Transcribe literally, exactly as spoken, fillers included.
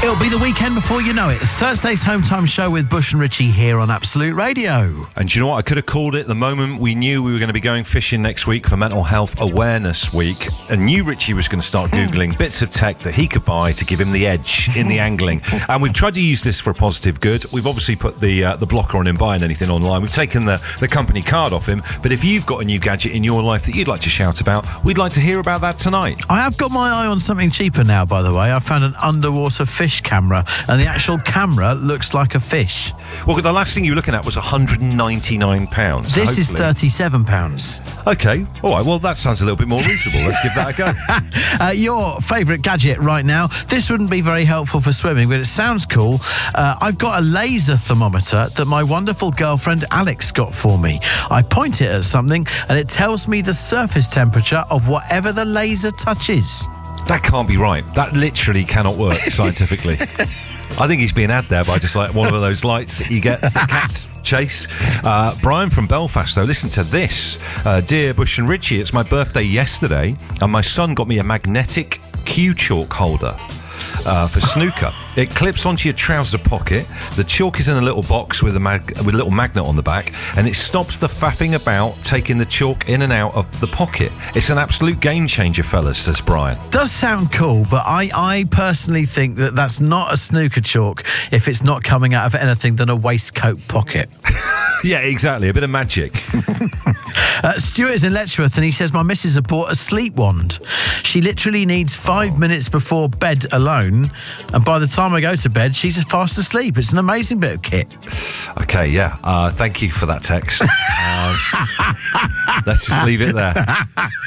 It'll be the weekend before you know it. Thursday's Home Time Show with Bush and Richie here on Absolute Radio. And do you know what? I could have called it the moment we knew we were going to be going fishing next week for Mental Health Awareness Week, and knew Richie was going to start Googling bits of tech that he could buy to give him the edge in the angling. And we've tried to use this for a positive good. We've obviously put the uh, the blocker on him buying anything online. We've taken the, the company card off him. But if you've got a new gadget in your life that you'd like to shout about, we'd like to hear about that tonight. I have got my eye on something cheaper now, by the way. I found an underwater fish camera, and the actual camera looks like a fish. Well, the last thing you were looking at was one hundred ninety-nine pounds. This so is thirty-seven pounds. Okay, all right, well, that sounds a little bit more reasonable. Let's give that a go. uh, your favourite gadget right now. This wouldn't be very helpful for swimming, but it sounds cool. Uh, I've got a laser thermometer that my wonderful girlfriend Alex got for me. I point it at something, and it tells me the surface temperature of whatever the laser touches. That can't be right. That literally cannot work scientifically. I think he's being had there by just like one of those lights that you get the cats chase. Uh, Brian from Belfast, though, listen to this. Uh, Dear Bush and Richie, it's my birthday yesterday, and my son got me a magnetic cue chalk holder. Uh, for snooker. It clips onto your trouser pocket. The chalk is in a little box with a mag- with a little magnet on the back, and it stops the faffing about taking the chalk in and out of the pocket. It's an absolute game changer, fellas, says Brian. Does sound cool, but I, I personally think that that's not a snooker chalk if it's not coming out of anything than a waistcoat pocket. Yeah, exactly. A bit of magic. uh, Stuart is in Letchworth, and he says, my missus has bought a sleep wand. She literally needs five oh. minutes before bed alone, and by the time I go to bed, she's fast asleep. It's an amazing bit of kit. Okay, yeah. Uh, thank you for that text. um, let's just leave it there.